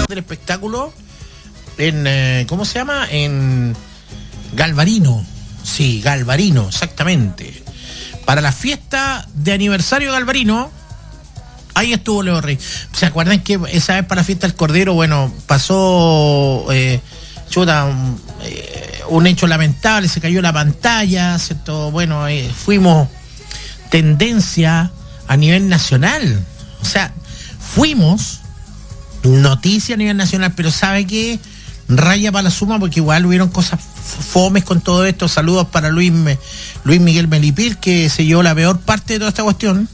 del espectáculo en, ¿cómo se llama? En Galvarino. Sí, Galvarino, exactamente. Para la fiesta de aniversario de Galvarino, ahí estuvo Leo Rey. ¿Se acuerdan que esa vez para la fiesta del Cordero, bueno, pasó un hecho lamentable, se cayó la pantalla, ¿cierto? Bueno, fuimos tendencia a nivel nacional. O sea, fuimos noticia a nivel nacional, pero ¿sabe qué? Raya para la suma, porque igual hubieron cosas fomes con todo esto. Saludos para Luis Miguel Melipil, que se llevó la peor parte de toda esta cuestión.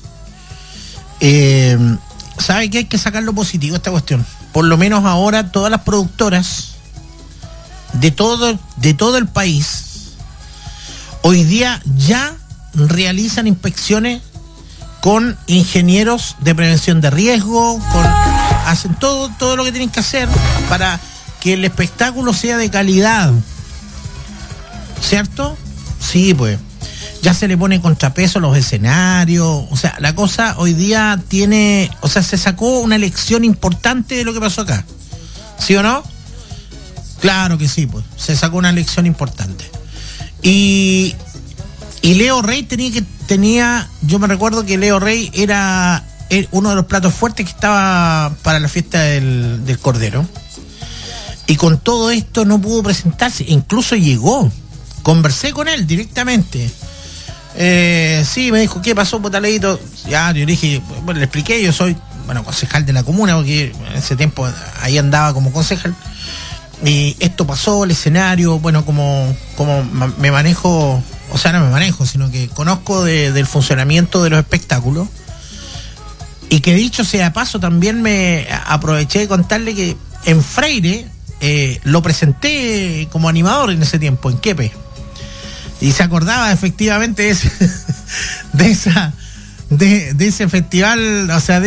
¿Sabe qué? Hay que sacar lo positivo de esta cuestión. Por lo menos ahora todas las productoras de todo el país hoy día ya realizan inspecciones con ingenieros de prevención de riesgo, hacen todo lo que tienen que hacer para que el espectáculo sea de calidad, ¿cierto? Sí, pues ya se le pone contrapeso a los escenarios. O sea, la cosa hoy día se sacó una lección importante de lo que pasó acá, ¿sí o no? Claro que sí, pues se sacó una lección importante. Y Leo Rey yo me recuerdo que Leo Rey era uno de los platos fuertes que estaba para la fiesta del Cordero. Y con todo esto no pudo presentarse, incluso llegó. Conversé con él directamente. Sí, me dijo, ¿qué pasó, Potaleito? Ya, yo le dije, bueno, le expliqué, yo soy, concejal de la comuna, porque en ese tiempo ahí andaba como concejal. Y esto pasó, el escenario, bueno, como me manejo, o sea, no me manejo, sino que conozco del funcionamiento de los espectáculos. Y que dicho sea paso, también me aproveché de contarle que en Freire lo presenté como animador en ese tiempo, en Quepe. Y se acordaba efectivamente de ese festival, o sea, de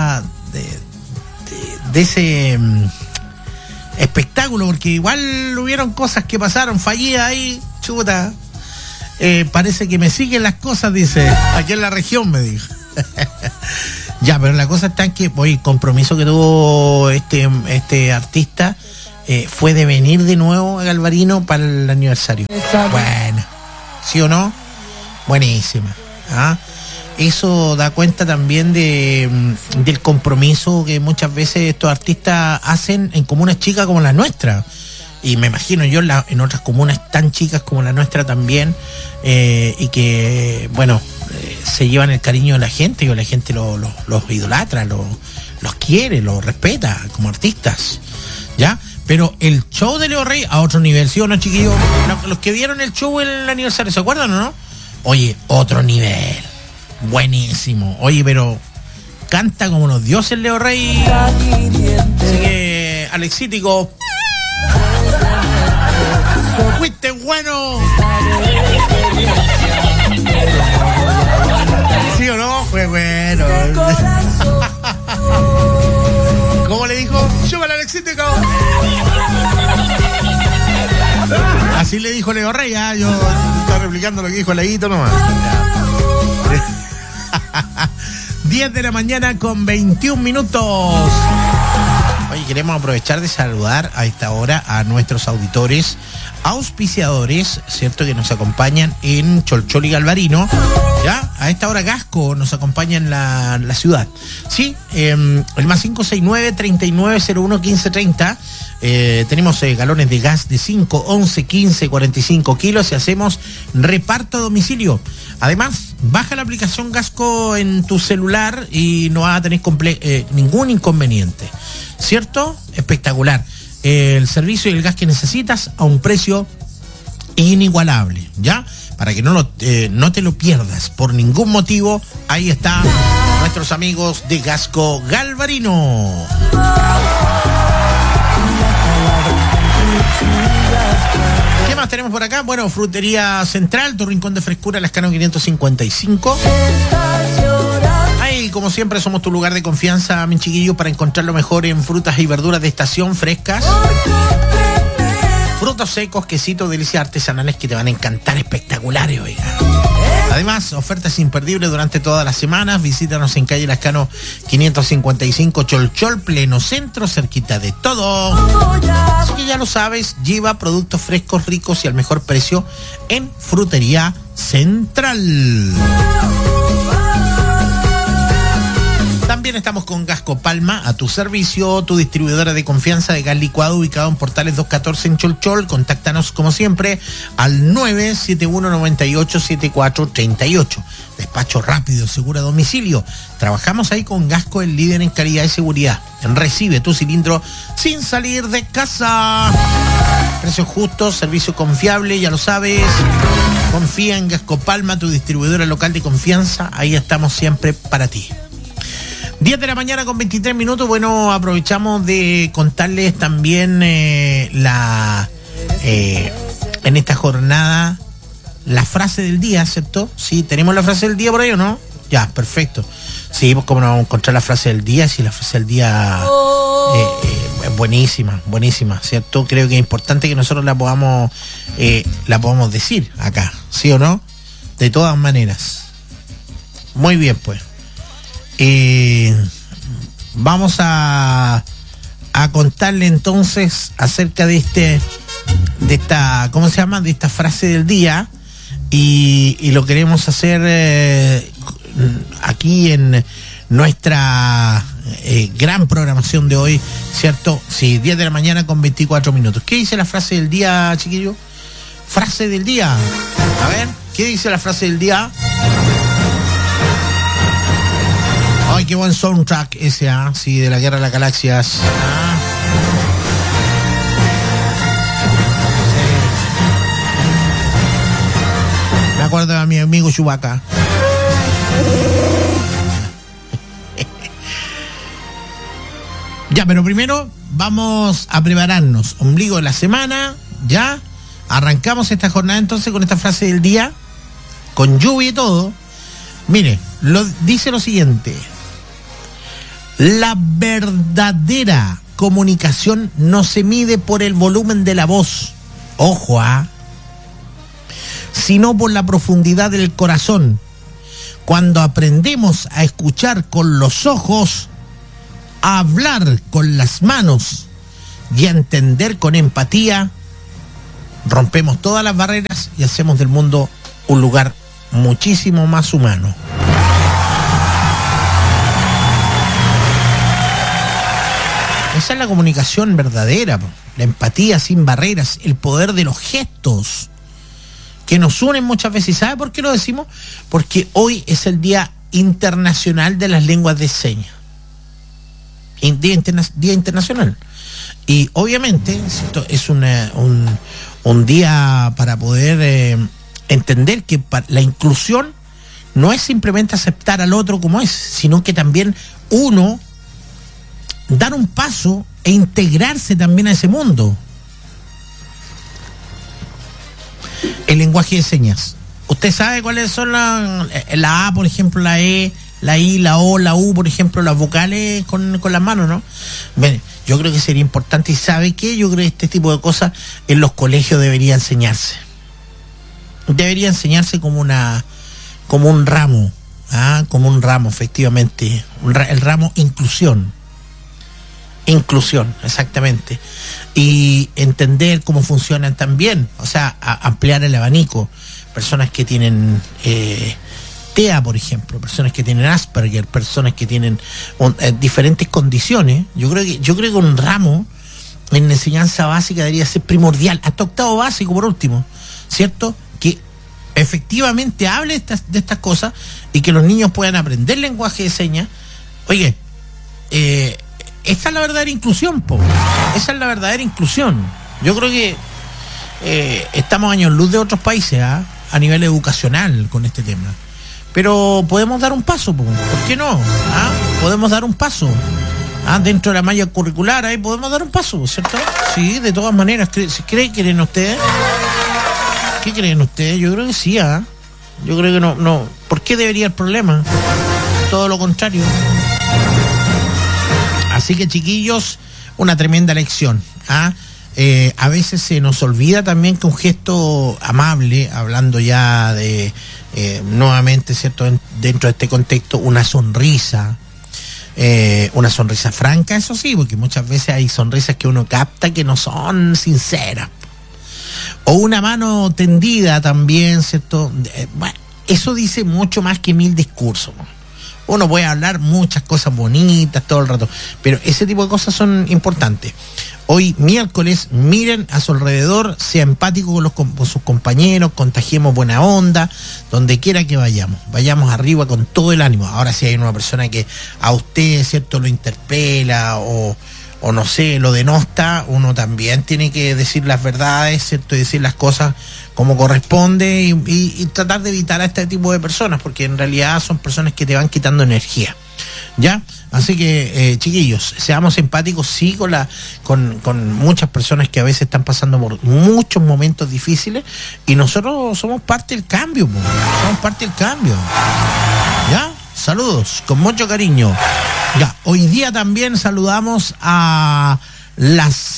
ese espectáculo, porque igual hubieron cosas que pasaron fallidas ahí, chuta. Parece que me siguen las cosas, dice, aquí en la región, me dijo. Ya, pero la cosa está en que el compromiso que tuvo este artista fue de venir de nuevo a Galvarino para el aniversario. Bueno, ¿sí o no? Buenísima. ¿Ah? Eso da cuenta también del compromiso que muchas veces estos artistas hacen en comunas chicas como la nuestra. Y me imagino yo en otras comunas tan chicas como la nuestra también, y que, se llevan el cariño de la gente, y la gente los idolatra, los quiere, los respeta como artistas, ¿ya? Pero el show de Leo Rey a otro nivel, ¿sí o no, chiquillos? Los que vieron el show en el aniversario, ¿se acuerdan o no? Oye, otro nivel, buenísimo. Oye, pero canta como los dioses Leo Rey. Así que, Alexítico, fuiste bueno. ¿Sí o no? Fue bueno. ¿Cómo le dijo? ¡Chúpala, Alexítico! Así le dijo Leo Rey, yo estaba replicando lo que dijo Leguito nomás. 10 de la mañana con 21 minutos. Oye, queremos aprovechar de saludar a esta hora a nuestros auditores, auspiciadores, ¿cierto?, que nos acompañan en Cholchol y Galvarino. Ya, a esta hora Gasco nos acompaña en la ciudad. Sí, el más 569-3901-1530. Tenemos galones de gas de 5, 11, 15, 45 kilos y hacemos reparto a domicilio. Además, baja la aplicación Gasco en tu celular y no vas a tener ningún inconveniente, ¿cierto? Espectacular. El servicio y el gas que necesitas a un precio inigualable, ¿ya? Para que no te lo pierdas por ningún motivo. Ahí está nuestros amigos de Gasco Galvarino. ¿Qué más tenemos por acá? Bueno, Frutería Central, tu rincón de frescura, Lascano 555. Ahí, como siempre, somos tu lugar de confianza, mi chiquillo, para encontrar lo mejor en frutas y verduras de estación frescas. Frutos secos, quesitos, delicias artesanales que te van a encantar, espectaculares, oiga. Además, ofertas imperdibles durante todas las semanas. Visítanos en calle Lascano 555, Cholchol, pleno centro, cerquita de todo. Así que ya lo sabes, lleva productos frescos, ricos y al mejor precio en Frutería Central. También estamos con Gasco Palma, a tu servicio, tu distribuidora de confianza de gas licuado, ubicado en Portales 214 en Cholchol. Contáctanos como siempre al 971-987438. Despacho rápido, seguro a domicilio. Trabajamos ahí con Gasco, el líder en calidad y seguridad. Recibe tu cilindro sin salir de casa. Precios justos, servicio confiable, ya lo sabes. Confía en Gasco Palma, tu distribuidora local de confianza. Ahí estamos siempre para ti. 10 de la mañana con 23 minutos. Bueno, aprovechamos de contarles también en esta jornada la frase del día, ¿cierto? Sí, ¿tenemos la frase del día por ahí o no? Ya, perfecto. Sí, pues cómo no vamos a encontrar la frase del día, si la frase del día es buenísima, ¿cierto? Creo que es importante que nosotros la podamos decir acá, ¿sí o no? De todas maneras. Muy bien, pues. Vamos a contarle entonces acerca de esta, ¿cómo se llama? De esta frase del día, y lo queremos hacer aquí en nuestra gran programación de hoy, ¿cierto? Sí, 10 de la mañana con 24 minutos. ¿Qué dice la frase del día, chiquillo? Frase del día. A ver, ¿qué dice la frase del día? Ay, qué buen soundtrack ese, sí, de la Guerra de las Galaxias. Sí. Me acuerdo de mi amigo Chewbacca. Ya, pero primero vamos a prepararnos. Ombligo de la semana, ya. Arrancamos esta jornada entonces con esta frase del día, con lluvia y todo. Mire, dice lo siguiente: la verdadera comunicación no se mide por el volumen de la voz, ojo, sino por la profundidad del corazón. Cuando aprendemos a escuchar con los ojos, a hablar con las manos y a entender con empatía, rompemos todas las barreras y hacemos del mundo un lugar muchísimo más humano. Esa es la comunicación verdadera, la empatía sin barreras, el poder de los gestos que nos unen muchas veces. ¿Y sabe por qué lo decimos? Porque hoy es el Día Internacional de las Lenguas de Señas. Día Internacional. Y obviamente esto es un día para poder entender que la inclusión no es simplemente aceptar al otro como es, sino que también uno dar un paso e integrarse también a ese mundo. El lenguaje de señas. ¿Usted sabe cuáles son la A, por ejemplo, la E, la I, la O, la U, por ejemplo, las vocales con las manos, ¿no? Bueno, yo creo que sería importante, y ¿sabe qué? Yo creo que este tipo de cosas en los colegios debería enseñarse. Debería enseñarse como un ramo, como un ramo, efectivamente. El ramo inclusión. Inclusión, exactamente. Y entender cómo funcionan también, o sea, ampliar el abanico. Personas que tienen TEA, por ejemplo, personas que tienen Asperger, personas que tienen diferentes condiciones. Yo creo que un ramo en la enseñanza básica debería ser primordial, hasta octavo básico por último, ¿cierto? Que efectivamente hable de estas cosas y que los niños puedan aprender lenguaje de señas. Oye, esa es la verdadera inclusión, esa es la verdadera inclusión. Yo creo que estamos años luz de otros países a nivel educacional con este tema, pero podemos dar un paso, ¿por qué no? Podemos dar un paso dentro de la malla curricular, ahí podemos dar un paso, ¿cierto? Sí, de todas maneras. ¿Creen ustedes? ¿Qué creen ustedes? Yo creo que sí, yo creo que no. ¿Por qué debería el problema? Todo lo contrario. Así que, chiquillos, una tremenda lección. A veces se nos olvida también que un gesto amable, hablando ya de nuevamente, ¿cierto? Dentro de este contexto, una sonrisa franca, eso sí, porque muchas veces hay sonrisas que uno capta que no son sinceras. O una mano tendida también, ¿cierto? Bueno, eso dice mucho más que 1000 discursos. Uno puede hablar muchas cosas bonitas todo el rato, pero ese tipo de cosas son importantes. Hoy miércoles, miren a su alrededor, sea empático con sus compañeros, contagiemos buena onda, donde quiera que vayamos arriba con todo el ánimo. Ahora si hay una persona que a usted, ¿cierto?, lo interpela o no sé, lo denosta, uno también tiene que decir las verdades, ¿cierto?, y decir las cosas como corresponde y tratar de evitar a este tipo de personas, porque en realidad son personas que te van quitando energía, ¿ya? Así que, chiquillos, seamos empáticos, sí, con muchas personas que a veces están pasando por muchos momentos difíciles, y nosotros somos parte del cambio, ¿ya? Saludos, con mucho cariño. Ya, hoy día también saludamos a las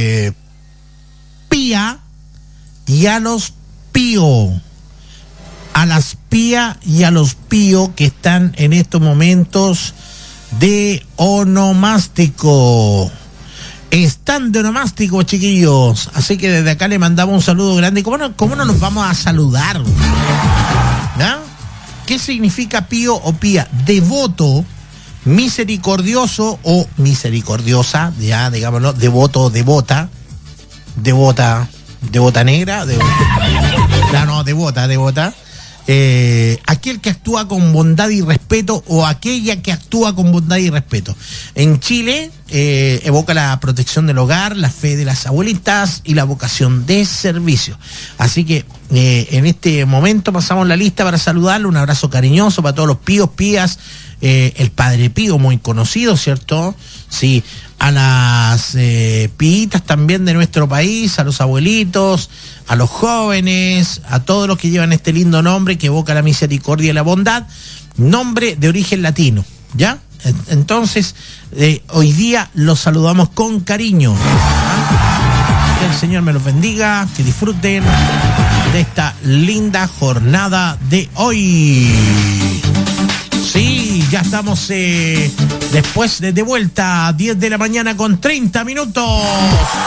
Pía y a los Pío. A las Pía y a los Pío que están en estos momentos de onomástico. Están de onomástico, chiquillos. Así que desde acá le mandamos un saludo grande. ¿Cómo no nos vamos a saludar? ¿Ya? ¿Qué significa pío o pía? Devoto, misericordioso o misericordiosa, ya digámoslo, devoto o devota negra, devota. Aquel que actúa con bondad y respeto o aquella que actúa con bondad y respeto. En Chile evoca la protección del hogar, la fe de las abuelitas y la vocación de servicio. Así que en este momento pasamos la lista para saludarlo. Un abrazo cariñoso para todos los píos, pías, el Padre Pío, muy conocido, ¿cierto? Sí, a las píitas también de nuestro país, a los abuelitos, a los jóvenes, a todos los que llevan este lindo nombre que evoca la misericordia y la bondad, nombre de origen latino, ¿ya? Entonces, hoy día los saludamos con cariño. Que el Señor me los bendiga, que disfruten de esta linda jornada de hoy. Sí, ya estamos después de vuelta, 10 de la mañana con 30 minutos.